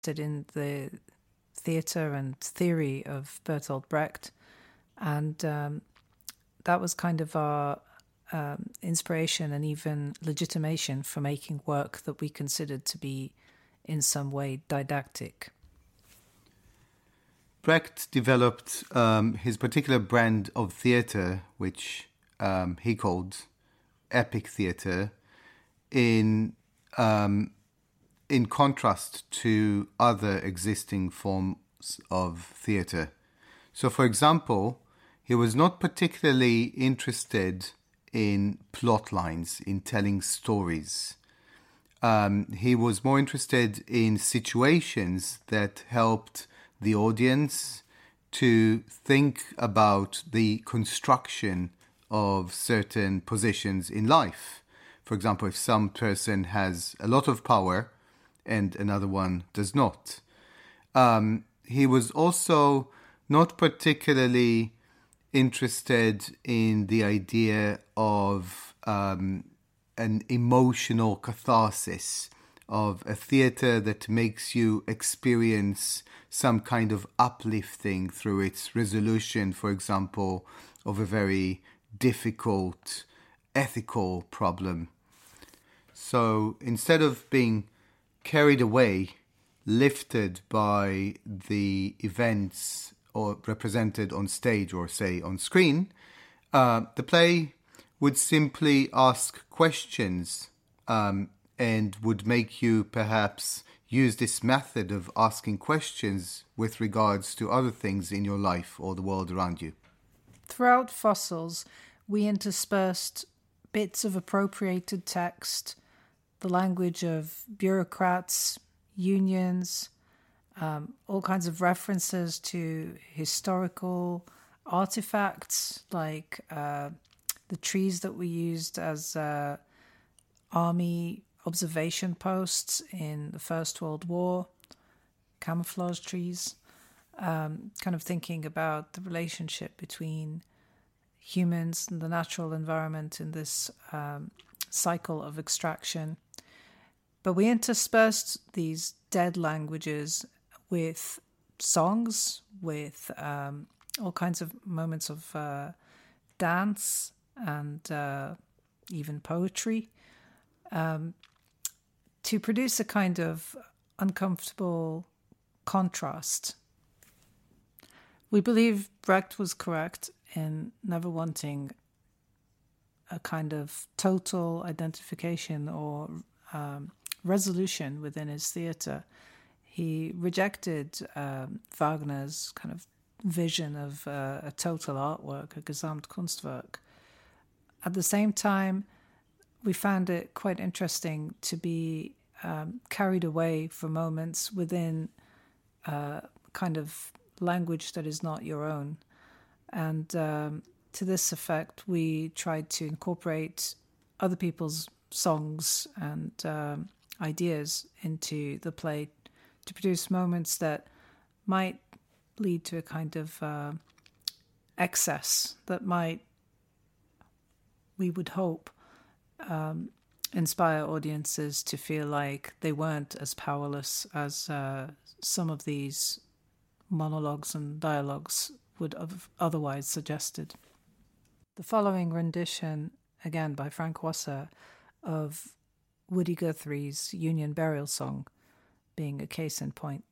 interested in the theatre and theory of Bertolt Brecht, and that was kind of our inspiration and even legitimation for making work that we considered to be in some way didactic. Brecht developed his particular brand of theatre, which he called epic theatre, in contrast to other existing forms of theatre. So, for example, he was not particularly interested in plot lines, in telling stories. He was more interested in situations that helped the audience to think about the construction of certain positions in life. For example, if some person has a lot of power and another one does not. He was also not particularly interested in the idea of an emotional catharsis, of a theatre that makes you experience some kind of uplifting through its resolution, for example, of a very difficult ethical problem. So instead of being carried away, lifted by the events or represented on stage or, say, on screen, the play would simply ask questions and would make you perhaps use this method of asking questions with regards to other things in your life or the world around you. Throughout Fossils, we interspersed bits of appropriated text, the language of bureaucrats, unions, all kinds of references to historical artifacts like the trees that we used as army observation posts in the First World War, camouflage trees, kind of thinking about the relationship between humans and the natural environment in this cycle of extraction. But we interspersed these dead languages with songs, with all kinds of moments of dance and even poetry, to produce a kind of uncomfortable contrast. We believe Brecht was correct in never wanting a kind of total identification or resolution within his theatre. He rejected Wagner's kind of vision of a total artwork, a Gesamtkunstwerk. At the same time, we found it quite interesting to be carried away for moments within a kind of language that is not your own. And to this effect, we tried to incorporate other people's songs and ideas into the play to produce moments that might lead to a kind of excess that might, we would hope, inspire audiences to feel like they weren't as powerless as some of these monologues and dialogues would have otherwise suggested. The following rendition, again by Frank Wasser, of Woody Guthrie's Union Burial Song being a case in point.